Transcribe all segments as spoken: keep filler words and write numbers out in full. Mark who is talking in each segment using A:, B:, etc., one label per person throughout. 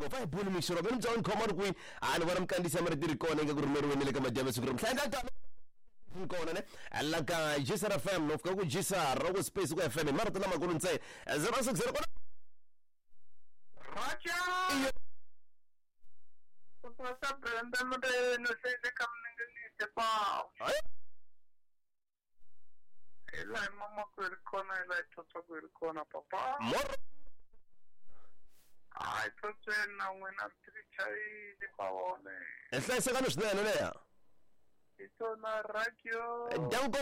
A: mo fa ibulu mixoro beni mtsawon khoma ri kwini ani vona mukandisa mi ri tiri kona eka ku rhumeriweni le ka madyambe siku ro mhlanhla ta kona ne la ka Jisa F M no fika ku Jisa ro ku space ku F M marito lamakulu ntse zero six zero kona
B: Raja Papa Brenda no de no se de kamningi te pa Ela mama kona ela toto kona papa
A: mor
B: Ai to tsena wena trichai di pavone
A: ehlayiseka no swinene leya
B: ito na radio
A: danko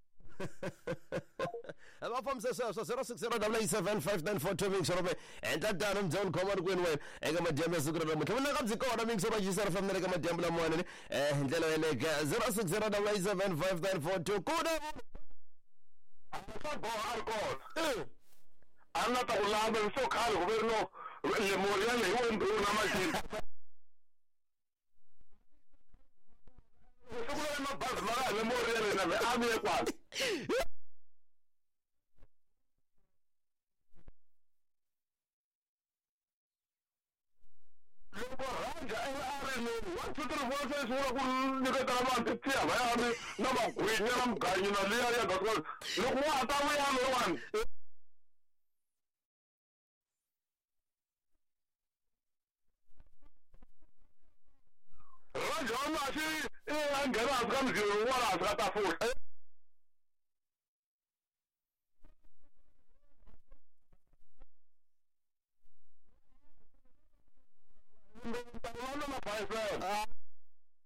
A: abafambise sweswo zero six zero eight seven five nine four two mixoro me endla tano mdzawoni khoma ri kwini wena eka madyambe siku ro namuntlha mina ka byi kona mixoro Jisa F M eka madyambe lamawani ni eh hi ndlela yeleke zero six zero eight seven five nine four two kuda
B: Sabo alcohol eh anna ta ulamba so khale governo le moria le wendo na machine Seguro ma bas mara le moria le na ami e kwa Lugo ranga e are no what to the voices who ku ni ka ta ma tia ba ami na ba ku ni na mganyi na le ya ga ko lugo ata wa ya no wan Raja ma shi eh an gara azgan ji wala azgata fu Ndabona ma five